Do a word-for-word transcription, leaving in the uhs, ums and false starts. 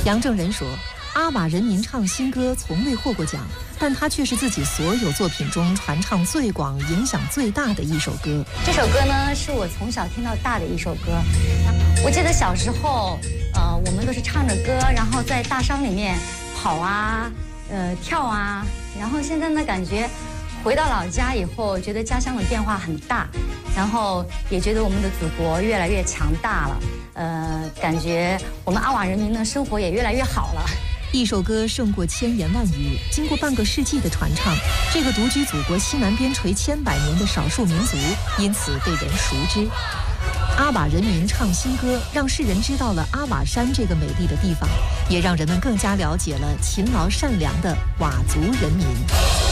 杨正仁说，阿瓦人民唱新歌从未获过奖，但它却是自己所有作品中传唱最广、影响最大的一首歌。 这首歌呢，是我从小听到大的一首歌。我记得小时候，呃，我们都是唱着歌，然后在大山里面跑啊，呃，跳啊。然后现在呢，感觉回到老家以后，觉得家乡的变化很大，然后也觉得我们的祖国越来越强大了。呃，感觉我们阿瓦人民的生活也越来越好了。 一首歌胜过千言万语，经过半个世纪的传唱，这个独居祖国西南边陲千百年的少数民族，因此被人熟知。阿瓦人民唱新歌，让世人知道了阿瓦山这个美丽的地方，也让人们更加了解了勤劳善良的佤族人民。